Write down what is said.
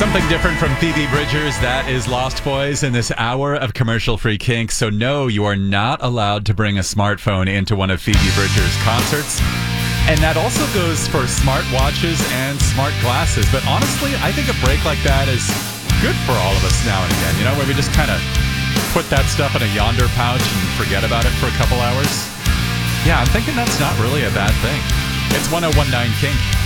Something different from Phoebe Bridgers. That is Lost Boys in this hour of commercial-free kink. So no, you are not allowed to bring a smartphone into one of Phoebe Bridgers' concerts. And that also goes for smart watches and smart glasses. But honestly, I think a break like that is good for all of us now and again. You know, where we just kind of put that stuff in a yonder pouch and forget about it for a couple hours. Yeah, I'm thinking that's not really a bad thing. It's 1019 Kink.